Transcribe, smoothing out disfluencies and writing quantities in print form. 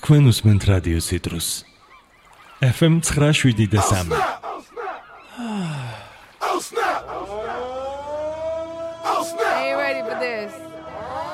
თქვენ უსმენთ რადიო ციტრუს FM 97.3. Are you ready for this?